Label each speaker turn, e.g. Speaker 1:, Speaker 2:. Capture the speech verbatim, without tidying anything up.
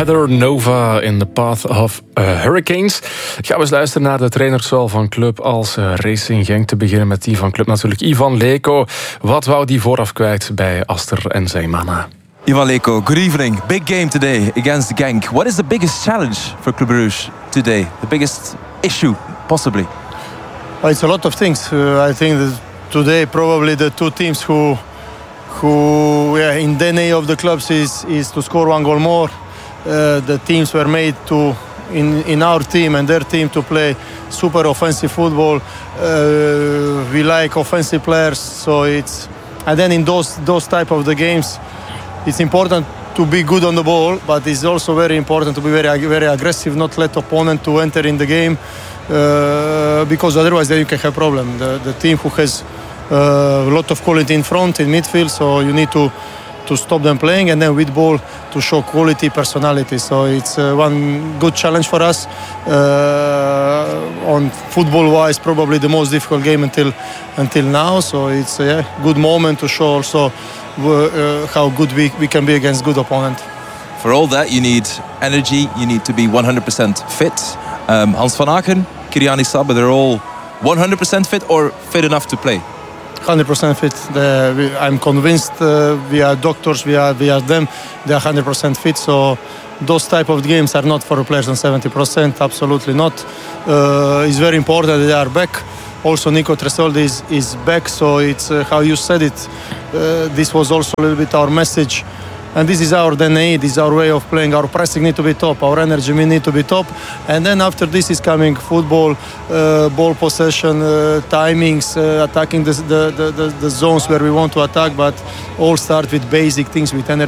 Speaker 1: Heather Nova in The Path of uh, Hurricanes. Gaan we eens luisteren naar de trainersrol van club als uh, Racing Genk. Te beginnen met die van club natuurlijk Ivan Leko. Wat wou die vooraf kwijt bij Aster en zijn mannen?
Speaker 2: Ivan Leko, good evening. Big game today against Genk. What is the biggest challenge for Club Brugge today? The biggest issue, possibly?
Speaker 3: Well, it's a lot of things. Uh, I think that today probably the two teams who who yeah, in D N A of the clubs is is to score one goal more. Uh, the teams were made to in in our team and their team to play super offensive football. Uh, we like offensive players, so it's and then in those those type of the games, it's important to be good on the ball, but it's also very important to be very very aggressive, not let opponent to enter in the game, uh, because otherwise then you can have problem. The the team who has uh, a lot of quality in front, in midfield, so you need to to stop them playing, and then with ball to show quality, personality. So it's uh, one good challenge for us. Uh, on football-wise, probably the most difficult game until until now. So it's a yeah, good moment to show also uh, how good we, we can be against good opponent.
Speaker 2: For all that, you need energy. You need to be one hundred percent fit. Um, Hans van Aken, Kyriani Sabba, they're all one hundred percent fit or fit enough to play?
Speaker 3: one hundred percent fit. The, we, I'm convinced uh, we are doctors, we are, we are them. They are one hundred percent fit. So those type of games are not for players on seventy percent. Absolutely not. Uh, it's very important that they are back. Also, Nico Tresoldi is, is back. So it's uh, how you said it. Uh, this was also a little bit our message. And this is our D N A, this is our way of playing. Our pressing need to be top, our energy need to be top. And then after this is coming football, uh, ball possession, uh, timings, uh, attacking the, the, the, the zones where we want to attack. But all start with basic things, with energy.